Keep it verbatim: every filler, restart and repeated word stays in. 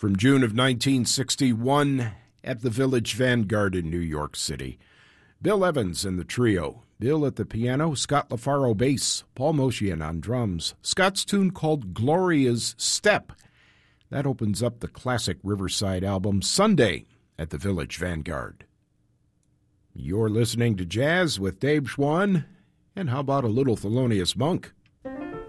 from June of nineteen sixty-one at the Village Vanguard in New York City. Bill Evans and the trio. Bill at the piano, Scott LaFaro bass, Paul Motian on drums. Scott's tune called Gloria's Step. That opens up the classic Riverside album Sunday at the Village Vanguard. You're listening to Jazz with Dave Schwann, and how about a little Thelonious Monk?